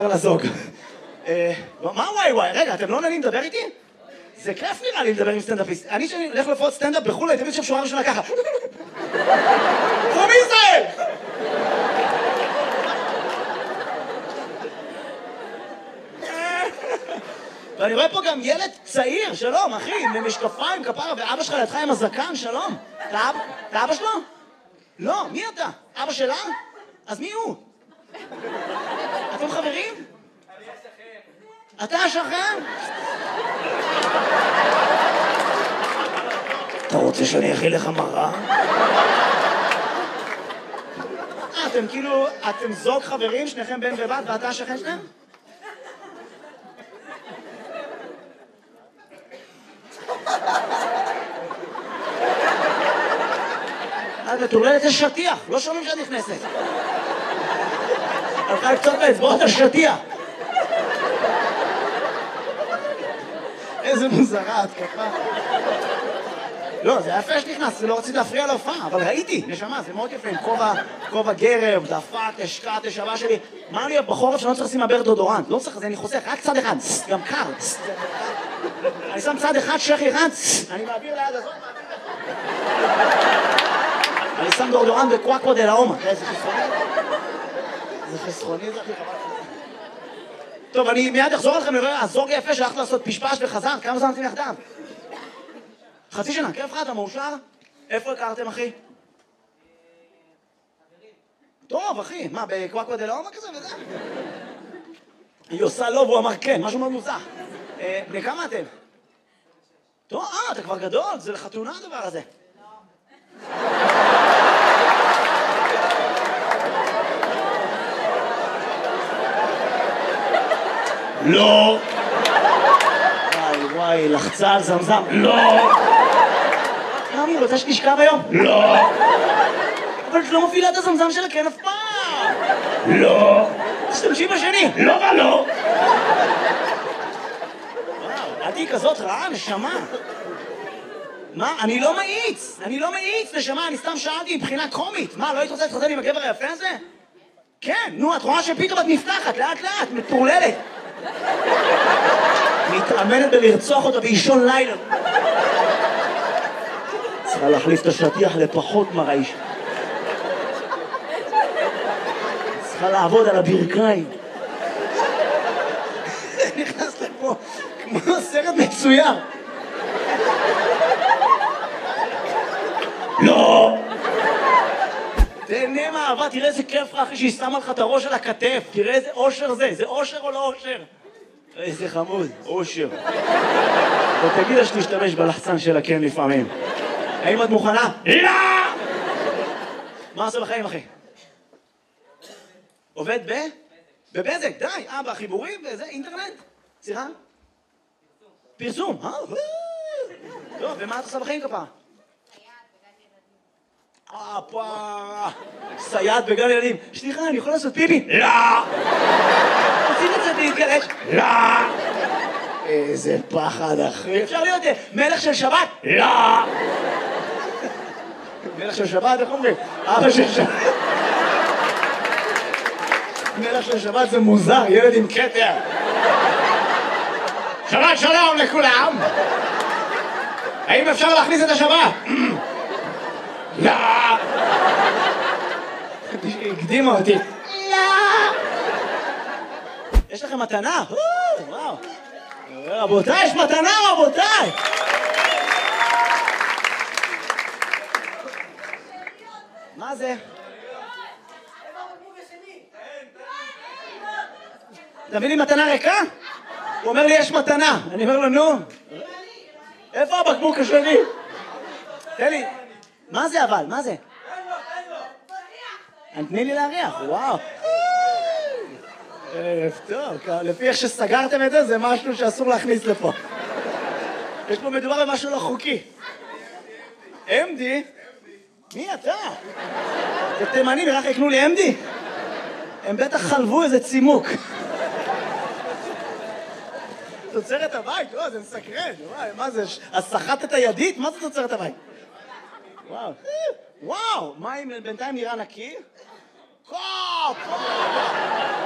לזוג. מה וואי וואי? רגע, אתם לא נהנים לדבר איתי? זה כיף נראה לי לדבר עם סטנדאפיסט. אני שאני הולך לפחות סטנדאפ בחו"ל, הייתי מבין שורה ראשונה ככה. פרום ישראל! ואני רואה פה גם ילד צעיר, שלום, אחי, עם משקפיים, כפרה, ואבא שלך לידך עם הזקן, שלום. אתה אבא שלו? לא, מי אתה? אבא שלה? אז מי הוא? אתם חברים? אני השכן. אתה השכן? אתה רוצה שאני אכיל לך מראה? אתם כאילו, אתם זוג חברים, שניכם בן ובת, ואתה השכן שלהם? את מטורללת לשטיח, לא שומעים שאת נכנסת. הלכה קצת באצבעות השטיח. איזה מוזרה, התקפה. לא, זה יפה שנכנס, לא רציתי להפריע להופעה, אבל ראיתי, נשמה, זה מאוד יפה, עם כובע גרב, דפק, השקעת, השבה שלי. מה לי בחורף שאני לא צריך לשים מהבר דודורנט? לא צריך, זה אני חוסך, רק צד אחד, גם קר. אני שם צד אחד, שכי אחד, אני מעביר ליד הזאת, אני שם דודורנט בקוואקו דה לאומה. איזה חסרוני? זה חסרוני, זה הכי חבל. טוב, אני מיד אחזור לכם לראה, הזוג יפה שהלכת לעשות פשפש וחזר, כמה זמן אתם יחדיו? חצי שנה, כיף לך, אתה מאושר? איפה הכרתם, אחי? טוב, אחי, מה, בקוואקו דה לאומה כזה וזה? היא עושה לא, והוא אמר כן, משהו מאוד מוזר. בני כמה אתם? טוב, אתה כבר גדול, זה לחתונה הדבר הזה. לא. וואי וואי, לחצה על זמזם. לא. כמה, רוצה שתשכב היום? לא. אבל שלא מפעילה את הזמזם שלה, כן, אף פעם. לא. תשתמשי בשני. לא ולא. וואו, אל תהי כזאת רעה, נשמה. מה? אני לא מאיץ, נשמה, אני סתם שאלתי מבחינה קומית. מה, לא היית רוצה להתחתן עם הגבר היפה הזה? כן, נו, את רואה שפתאום את נפתחת, לאט לאט, מטורללת. מתאמנת בלרצוח אותה באישון לילה. צריכה להחליף את השטיח לפחות מרעיש. צריכה לעבוד על הברכיים. נכנס לפה כמו סרט מצויר. לא! תהנה מהאהבה, תראה איזה כיף לך אחי שהיא שמה לך את הראש על הכתף. תראה איזה אושר זה אושר או לא אושר? איזה חמוד, אושר. ותגיד לה שתשתמש בלחצן שלה כן לפעמים. האם את מוכנה? לא! מה עושה בחיים אחי? עובד בבזק, די. בחיבורים וזה, אינטרנט? סליחה? פרסום. טוב, ומה את עושה בחיים כפה? סייעת בגן ילדים. סליחה, אני יכול לעשות פיפי? לא! רוצים את זה להתגלש? לא! איזה פחד, אחי. אפשר להיות מלך של שבת? לא! מלך של שבת, איך אומרים? אבא של שבת. מלך של שבת זה מוזר, ילד עם כתר. שבת שלום לכולם! האם אפשר להכניס את השבת? לא! הקדימה אותי. לא! יש לכם מתנה? וואו. רבותיי, יש מתנה, רבותיי! מה זה? תביא לי מתנה ריקה? הוא אומר לי, יש מתנה. אני אומר לו, נו. איפה הבקבוק השני? תן לי. מה זה אבל? מה זה? תני לי להריח, וואו. טוב, לפי איך שסגרתם את זה, זה משהו שאסור להכניס לפה. יש פה מדובר במשהו לא חוקי. אמדי? מי אתה? זה תימני, נראה יקנו לי אמדי? הם בטח חלבו איזה צימוק. תוצרת הבית? לא, זה מסקרן. מה זה? אז סחטת ידית? מה זה תוצרת הבית? וואו. וואו, מים בינתיים נראה נקי? קופ!